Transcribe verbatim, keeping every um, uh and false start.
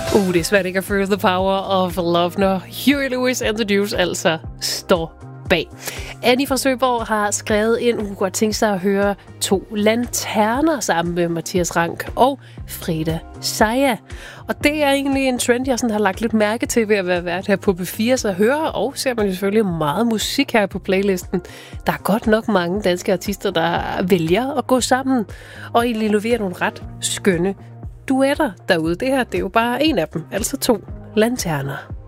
Uh, det er svært ikke at føle the power of love, når Huey Lewis and the News altså står bag. Annie fra Søborg har skrevet ind, hun kunne godt tænke sig at høre to lanterner sammen med Mathias Rank og Frida Saja. Og det er egentlig en trend, jeg sådan har lagt lidt mærke til ved at være vært her på B fire, så hører og ser man jo selvfølgelig meget musik her på playlisten. Der er godt nok mange danske artister, der vælger at gå sammen og egentlig leverer nogle ret skønne duetter derude. Det her, det er jo bare en af dem, altså to lanterner.